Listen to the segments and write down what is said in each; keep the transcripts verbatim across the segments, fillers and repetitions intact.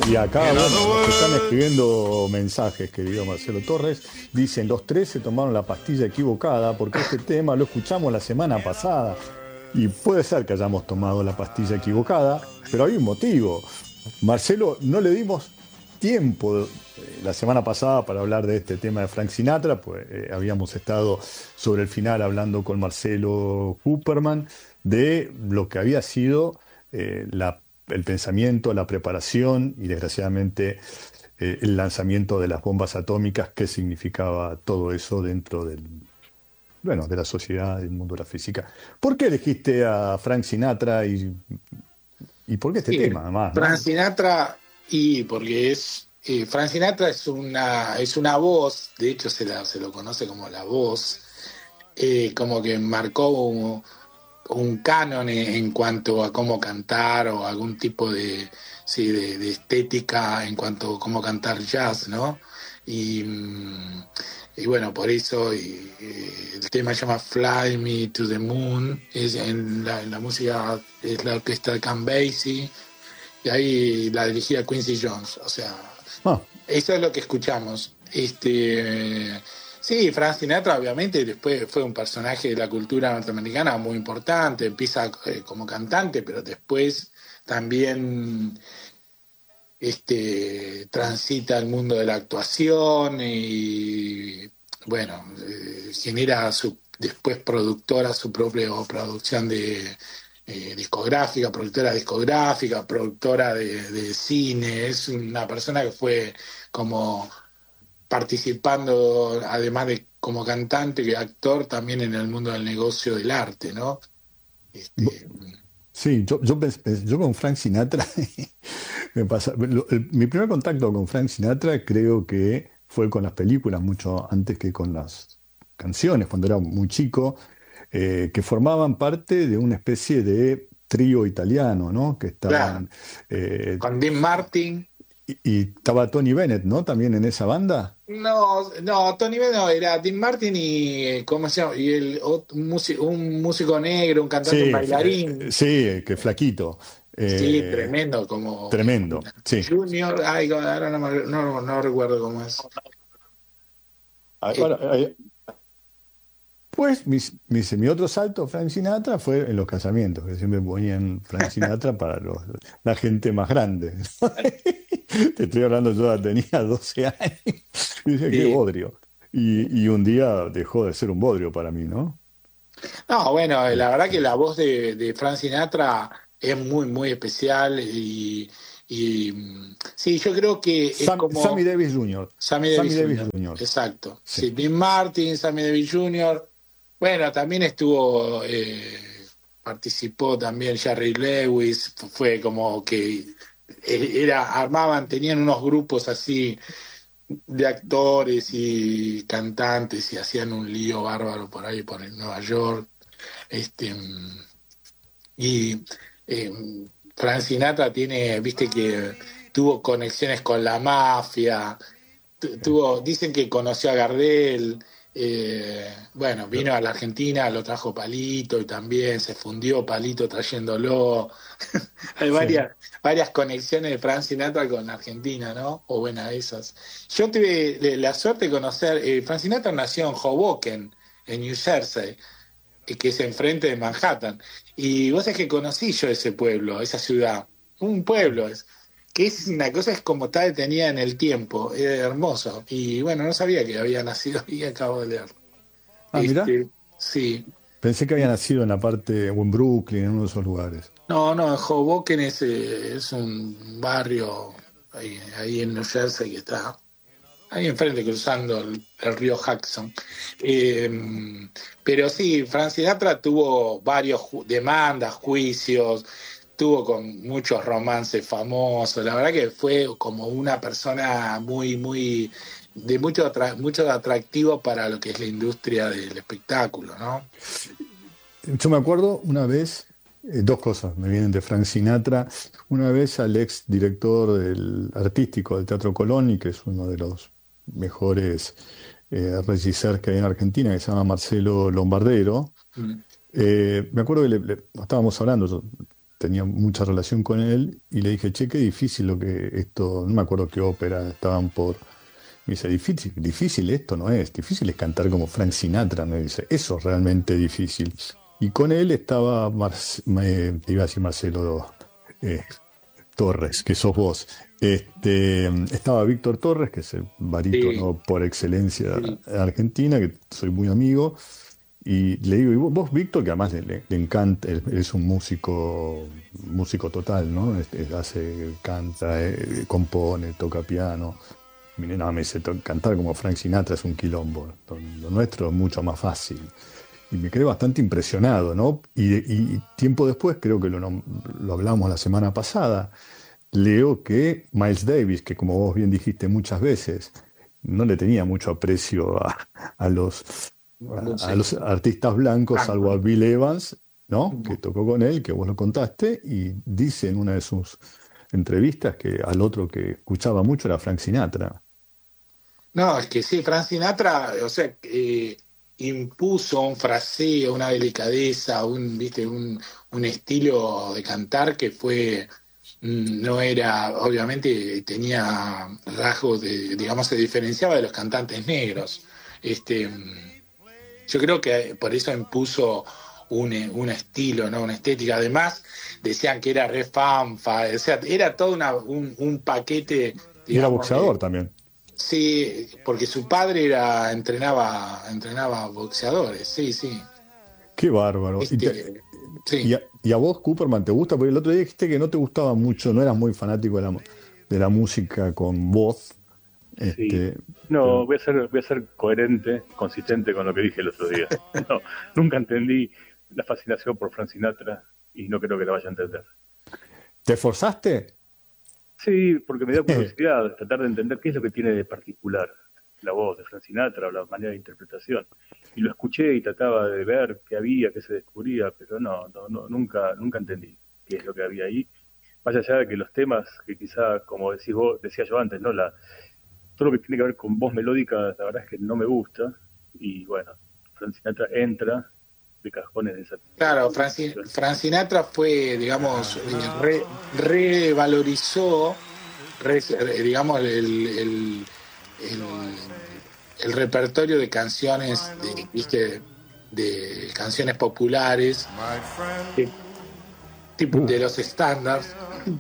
Y acá, bueno, nos están escribiendo mensajes, querido Marcelo Torres. Dicen, los tres se tomaron la pastilla equivocada porque este tema lo escuchamos la semana pasada. Y puede ser que hayamos tomado la pastilla equivocada, pero hay un motivo. Marcelo, no le dimos tiempo eh, la semana pasada para hablar de este tema de Frank Sinatra, pues eh, habíamos estado sobre el final hablando con Marcelo Hupperman de lo que había sido eh, la el pensamiento, la preparación y desgraciadamente eh, el lanzamiento de las bombas atómicas, qué significaba todo eso dentro del, bueno, de la sociedad, del mundo de la física. ¿Por qué elegiste a Frank Sinatra y, y por qué este Sí, tema, además, Frank ¿no? Sinatra, y porque es, eh, Frank Sinatra es una, es una voz, de hecho se, la, se lo conoce como la voz, eh, como que marcó un, un canon en, en cuanto a cómo cantar o algún tipo de, sí, de, de estética en cuanto a cómo cantar jazz, ¿no? Y, mm, y bueno, por eso y, y el tema se llama Fly Me to the Moon, es en la, en la música es la orquesta de Count Basie y ahí la dirigía Quincy Jones, o sea, Ah, eso es lo que escuchamos. Este, sí, Frank Sinatra obviamente después fue un personaje de la cultura norteamericana muy importante, empieza eh, como cantante, pero después también este, transita el mundo de la actuación y bueno, eh, genera su, después productora su propia producción de eh, discográfica, productora discográfica, productora de, de cine, es una persona que fue como participando, además de como cantante y actor, también en el mundo del negocio del arte, ¿no? bo- Este, sí, yo, yo, pens- pens- yo con Frank Sinatra, me pasa, lo- el- mi primer contacto con Frank Sinatra creo que fue con las películas, mucho antes que con las canciones, cuando era muy chico. Eh, que formaban parte de una especie de trío italiano, ¿no? Que claro, estaban, eh, con Dean Martin. y, y estaba Tony Bennett, ¿no? También en esa banda. No, no, Tony Bennett no, era Dean Martin y, eh, ¿cómo se llama? Y el, ot- un, músico, un músico negro, un Sí, cantante, un f- eh, bailarín. sí, que flaquito. Sí, Eh, tremendo, como tremendo, sí. Junior, ay, ahora no, me- no, no recuerdo cómo es. Eh, Ahora, eh, pues mis- mis- mi otro salto, Frank Sinatra, fue en los casamientos, que siempre ponían Frank Sinatra para los- la gente más grande. Te estoy hablando, yo ya tenía doce años. Y dije, qué sí. bodrio. Y, y un día dejó de ser un bodrio para mí, ¿no? No, bueno, la verdad que Este, la voz de, de Frank Sinatra es muy, muy especial y, y, mm, sí, yo creo que es Sam- Sammy como Davis junior Sammy Sammy Davis Davis junior junior Exacto. Sí. Sí, Dean Martin, Sammy Davis junior Bueno, también estuvo, eh, participó también Jerry Lewis, fue como que eh, era, armaban, tenían unos grupos así de actores y cantantes y hacían un lío bárbaro por ahí, por Nueva York. Este, y eh, Frank Sinatra tiene, viste que tuvo conexiones con la mafia, tu- Sí. tuvo, dicen que conoció a Gardel, eh, bueno, vino a la Argentina, lo trajo Palito y también se fundió Palito trayéndolo. Hay Sí. varias, varias conexiones de Frank Sinatra con Argentina, ¿no? O buena esas. Yo tuve eh, la suerte de conocer, eh, Frank Sinatra nació en Hoboken, en New Jersey, eh, que es enfrente de Manhattan. Y vos es que conocí yo ese pueblo, esa ciudad, un pueblo, es, que es una cosa es como está detenida en el tiempo, es hermoso. Y bueno, no sabía que había nacido y acabo de leer. Ah, mira, Este, sí. pensé que había nacido en la parte, o en Brooklyn, en uno de esos lugares. No, no, Hoboken es, eh, es un barrio ahí, ahí en New Jersey que está ahí enfrente, cruzando el, el río Hudson. Eh, pero sí, Frank Sinatra tuvo varios ju- demandas, juicios, tuvo con muchos romances famosos. La verdad que fue como una persona muy, muy, de mucho, atra- mucho atractivo para lo que es la industria del espectáculo, ¿no? Yo me acuerdo una vez, eh, dos cosas me vienen de Frank Sinatra. Una vez al ex director del, artístico del Teatro Colón, y que es uno de los mejores eh, regisseurs que hay en Argentina, que se llama Marcelo Lombardero. Mm. Eh, me acuerdo que le- le- estábamos hablando, yo tenía mucha relación con él y le dije, che, qué difícil lo que esto, no me acuerdo qué ópera estaban por. Me dice, difícil, difícil esto no es, difícil es cantar como Frank Sinatra, me dice, eso es realmente difícil. Y con él estaba, Mar- me, te iba a decir Marcelo eh, Torres, que sos vos. Este, estaba Víctor Torres, que es el Sí, barítono por excelencia sí. de Argentina, que soy muy amigo. Y le digo, y vos, vos, Víctor, que además le, le- le encanta, él es un músico, músico total, ¿no? Este, hace, canta, eh, compone, toca piano. Mire, no, me dice, "To- cantar como Frank Sinatra es un quilombo. Lo, lo nuestro es mucho más fácil. Y me quedé bastante impresionado, ¿no? Y, y tiempo después, creo que lo, nom- lo hablamos la semana pasada, leo que Miles Davis, que como vos bien dijiste muchas veces, no le tenía mucho aprecio a, a los, a, a Sí. los artistas blancos, salvo a Franco. Bill Evans, ¿no? Que tocó con él, que vos lo contaste, y dice en una de sus entrevistas que al otro que escuchaba mucho era Frank Sinatra. No, es que sí, Frank Sinatra, o sea, eh, impuso un fraseo, una delicadeza, un, viste, un, un estilo de cantar que fue, mm, no era, obviamente tenía rasgos de, digamos, se diferenciaba de los cantantes negros. Este, mm, yo creo que por eso impuso un, eh, un estilo, ¿no? Una estética. Además, decían que era re fanfa, o sea, era todo una- un, un paquete, Y era digamos, boxeador de. también. Sí, porque su padre era, entrenaba, entrenaba boxeadores, sí, sí. Qué bárbaro. Y, te- Este, sí. y a, y a vos, Cooperman, ¿te gusta? Porque el otro día dijiste que no te gustaba mucho, no eras muy fanático de la, mu- de la música con voz. Sí. Este, No, pero voy a ser, voy a ser coherente, consistente con lo que dije el otro día. No, nunca entendí la fascinación por Frank Sinatra y no creo que la vaya a entender. ¿te esforzaste? Sí, porque me da curiosidad tratar de entender qué es lo que tiene de particular la voz de Frank Sinatra o la manera de interpretación. Y lo escuché y trataba de ver qué había, qué se descubría, pero no, no, no, nunca, nunca entendí qué es lo que había ahí. Más allá de que los temas que quizá, como decís vos, decía yo antes, ¿no? La, todo lo que tiene que ver con voz melódica, la verdad es que no me gusta. Y bueno, Frank Sinatra entra de cajón en esa Claro, Frank, Sin- situación. Frank Sinatra fue, digamos, eh, re- revalorizó, re- eh, digamos, el, el, el- el repertorio de canciones, de, ¿viste? De canciones populares, de, tipo- de los estándares.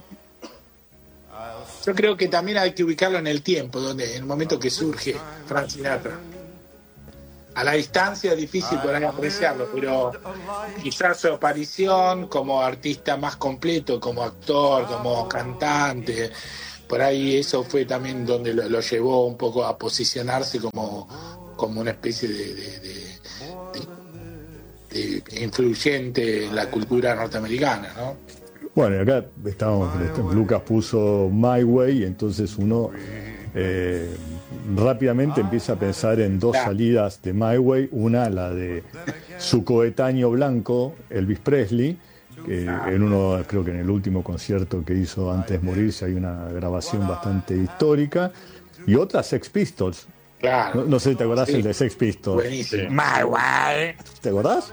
Yo creo que también hay que ubicarlo en el tiempo, donde en el momento que surge Frank Sinatra. A la distancia es difícil por ahí apreciarlo, pero quizás su aparición como artista más completo, como actor, como cantante, por ahí eso fue también donde lo, lo llevó un poco a posicionarse como, como una especie de, de- de- de- de influyente en la cultura norteamericana, ¿no? Bueno, y acá estamos, este, Lucas puso My Way, y entonces uno eh, rápidamente empieza a pensar en dos Claro, salidas de My Way, una la de su coetáneo blanco, Elvis Presley, que en uno, creo que en el último concierto que hizo antes de morirse hay una grabación bastante histórica, y otra Sex Pistols. No, claro, no sé si te acordás el sí, de Sex Pistols. Sí. buenísimo, My sí, Way. ¿Te acordás?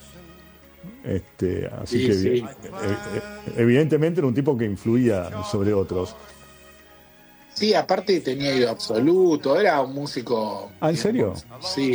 Este, así sí, que eh, sí. eh, evidentemente era un tipo que influía sobre otros. Sí, aparte tenía oído absoluto, era un músico, Ah, ¿en serio? digamos, sí,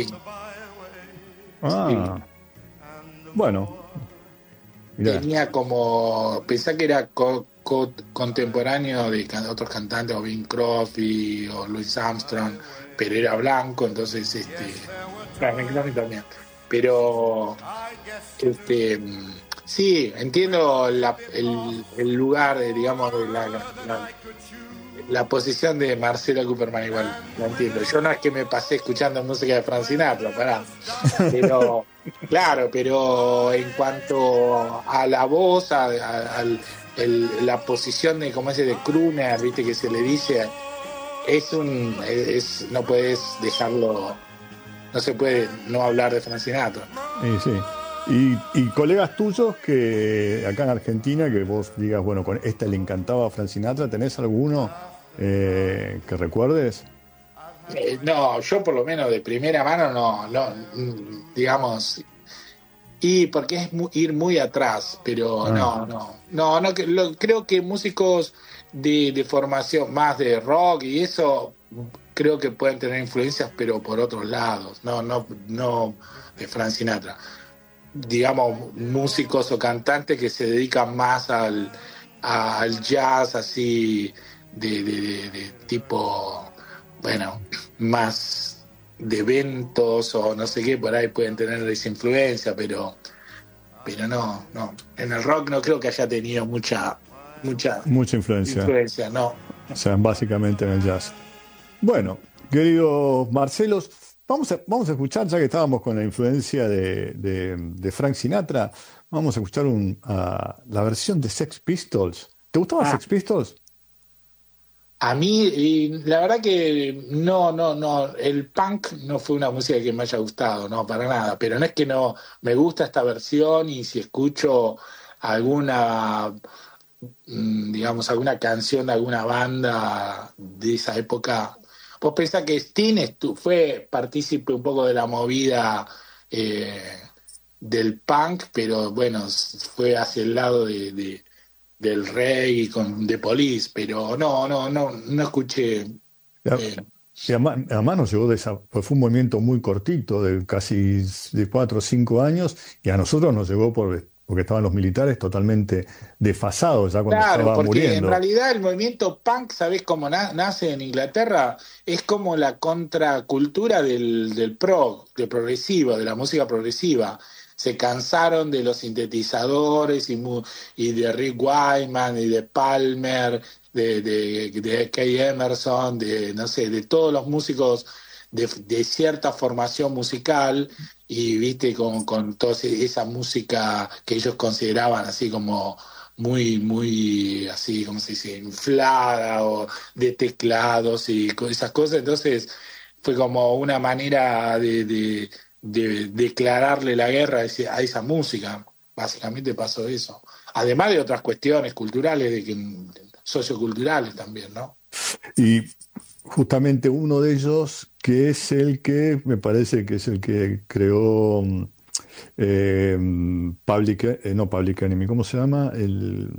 sí. Ah, bueno, mirá. Tenía como, pensá que era co- co- contemporáneo de can- otros cantantes, o Bing Crosby o Louis Armstrong, pero era blanco, entonces, este, claro, Bing Crosby también. Pero, este, mm, sí, entiendo la- el, el lugar, de, digamos, de la, la, la posición de Marcelo Cooperman igual, la entiendo. Yo no es que me pasé escuchando música de Frank Sinatra, pará. Pero, claro, pero en cuanto a la voz, a, a- al- el- la posición de, como ese de crooner, viste, que se le dice, es un, es, no puedes dejarlo, no se puede no hablar de Frank Sinatra. Y sí. Y, y colegas tuyos que acá en Argentina, que vos digas, bueno, con esta le encantaba a Frank Sinatra, ¿tenés alguno eh, que recuerdes? Eh, no, yo por lo menos de primera mano no, no, mm, digamos, Y porque es mu- ir muy atrás, pero Ah, no, no, no, no, que- lo- creo que músicos de, de formación más de rock y eso, creo que pueden tener influencias, pero por otros lados, no, no, no de Frank Sinatra. Digamos, músicos o cantantes que se dedican más al, al jazz así de, de- de- de tipo, bueno, más de eventos o no sé qué, por ahí pueden tener esa influencia, pero, pero no, no. En el rock no creo que haya tenido mucha, mucha mucha influencia. influencia, no. O sea, básicamente en el jazz. Bueno, queridos Marcelos, vamos a, vamos a escuchar, ya que estábamos con la influencia de, de- de Frank Sinatra, vamos a escuchar un, a la versión de Sex Pistols. ¿Te gustaba Ah, Sex Pistols? a mí, y la verdad que no, no, no, el punk no fue una música que me haya gustado, no, para nada, pero no es que no, me gusta esta versión y si escucho alguna, mm, digamos, alguna canción de alguna banda de esa época, vos pensás que Sting estu- fue partícipe un poco de la movida eh, del punk, pero bueno, fue hacia el lado de, de- del reggae con The Police, pero no, no, no, no escuché. Y a- eh, y además, además nos llegó de esa, pues fue un movimiento muy cortito, de casi de cuatro o cinco años, y a nosotros nos llegó por, porque estaban los militares totalmente desfasados ya cuando claro, estaba porque en muriendo. realidad el movimiento punk, ¿sabés cómo na- nace en Inglaterra? Es como la contracultura del, del prog, del progresivo, de la música progresiva. Se cansaron de los sintetizadores y, mu- y de Rick Wyman y de Palmer, de, de, de Kay Emerson, de no sé, de todos los músicos de, de cierta formación musical y viste con, con toda esa música que ellos consideraban así como muy, muy así, como se dice, inflada o de teclados y co- esas cosas. Entonces fue como una manera de, de- de declararle la guerra a, ese- a esa música. Básicamente pasó eso. Además de otras cuestiones culturales, de que, socioculturales también, ¿no? Y justamente uno de ellos, que es el que, me parece que es el que creó mm, eh, Public, eh, no Public Enemy, ¿cómo se llama? El,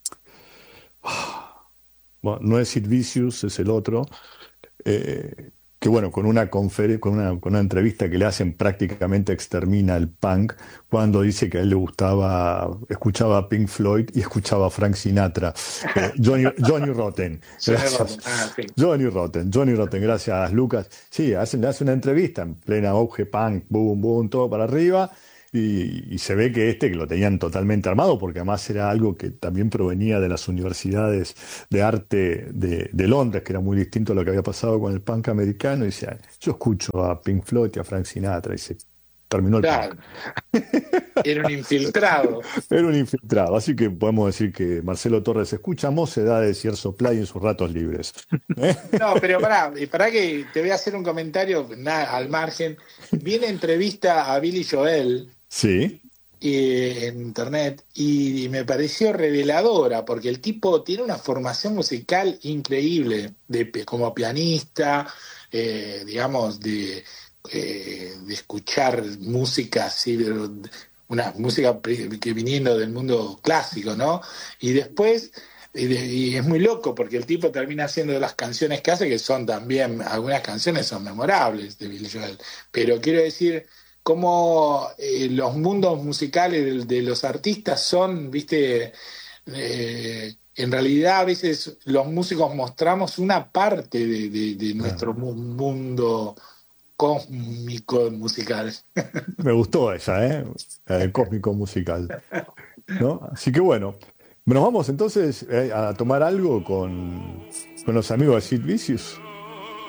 bueno, no es Sid Vicious, es el otro, eh, que bueno, con una confere- con una, con una entrevista que le hacen prácticamente extermina el punk cuando dice que a él le gustaba, escuchaba a Pink Floyd y escuchaba a Frank Sinatra. Eh, Johnny, Johnny Rotten, Johnny gracias. Rotten. Ah, sí. Johnny Rotten, Johnny Rotten, gracias Lucas. Sí, hacen, le hace una entrevista en plena auge punk, boom, boom, todo para arriba. Y, y se ve que este, que lo tenían totalmente armado, porque además era algo que también provenía de las universidades de arte de, de Londres, que era muy distinto a lo que había pasado con el punk americano. Y decía, yo escucho a Pink Floyd y a Frank Sinatra, y se terminó el punk. Claro, era un infiltrado. Era un infiltrado, así que podemos decir que Marcelo Torres escucha mocedades y Airso Play en sus ratos libres. ¿Eh? No, pero pará, y pará que te voy a hacer un comentario na- al margen. Vi una entrevista a Billy Joel Sí, eh, en internet y, y me pareció reveladora porque el tipo tiene una formación musical increíble de, pe- como pianista, eh, digamos, de, eh, de escuchar música así, de- una música pri- que viniendo del mundo clásico, ¿no? Y después, y, de- y es muy loco porque el tipo termina haciendo las canciones que hace, que son también, algunas canciones son memorables de Billy Joel, pero quiero decir cómo eh, los mundos musicales de, de los artistas son, viste, eh, en realidad a veces los músicos mostramos una parte de, de- de nuestro claro. mu- mundo cósmico musical. Me gustó esa, ¿eh? La del cósmico musical, ¿no? Así que bueno, nos vamos entonces eh, a tomar algo con, con los amigos de Sid Vicious.